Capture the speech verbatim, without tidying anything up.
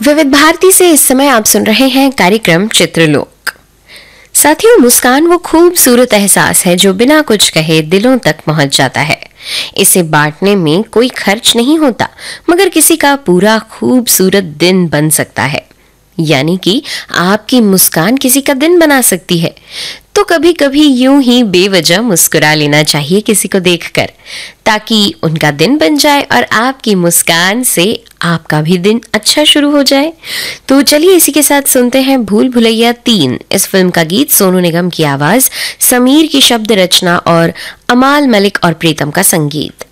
विविध भारती से इस समय आप सुन रहे हैं कार्यक्रम चित्रलोक। साथियों, मुस्कान वो खूबसूरत एहसास है जो बिना कुछ कहे दिलों तक पहुंच जाता है। इसे बांटने में कोई खर्च नहीं होता, मगर किसी का पूरा खूबसूरत दिन बन सकता है। यानी कि आपकी मुस्कान किसी का दिन बना सकती है। तो कभी कभी यूं ही बेवजह मुस्कुरा लेना चाहिए किसी को देखकर, ताकि उनका दिन बन जाए और आपकी मुस्कान से आपका भी दिन अच्छा शुरू हो जाए। तो चलिए इसी के साथ सुनते हैं भूल भुलैया तीन, इस फिल्म का गीत सोनू निगम की आवाज, समीर की शब्द रचना और अमाल मलिक और प्रीतम का संगीत।